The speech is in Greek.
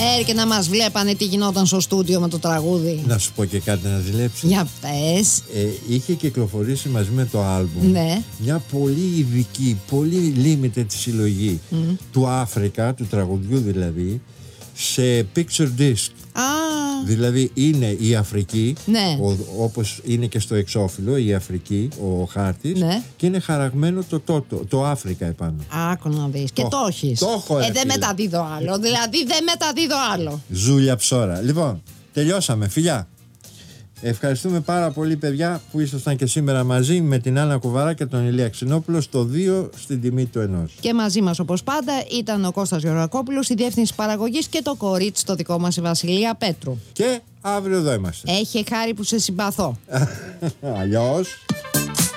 Και να μας βλέπανε τι γινόταν στο στούντιο με το τραγούδι. Να σου πω και κάτι να ζηλέψεις. Για πες. Είχε κυκλοφορήσει μαζί με το άλμπουμ, ναι, μια πολύ ειδική, πολύ limited συλλογή του Αφρικα, του τραγουδιού δηλαδή, σε picture disc. Δηλαδή είναι η Αφρική, ναι, όπως είναι και στο εξώφυλλο η Αφρική, ο χάρτης, ναι, και είναι χαραγμένο το Αφρικα επάνω. Άκου να δεις. Και το έχεις. Το έχω, δεν μεταδίδω άλλο. Δηλαδή δεν μεταδίδω άλλο. Ζούλια ψώρα. Λοιπόν, τελειώσαμε. Φιλιά. Ευχαριστούμε πάρα πολύ, παιδιά, που ήσασταν και σήμερα μαζί με την Άννα Κουβαρά και τον Ηλία Ξινόπουλο στο 2 στην τιμή του 1. Και μαζί μας, όπως πάντα, ήταν ο Κώστας Γεωργακόπουλος, η διεύθυνση παραγωγής, και το κορίτσι το δικό μας, η Βασιλεία Πέτρου. Και αύριο εδώ είμαστε. Έχει χάρη που σε συμπαθώ. Αλλιώς.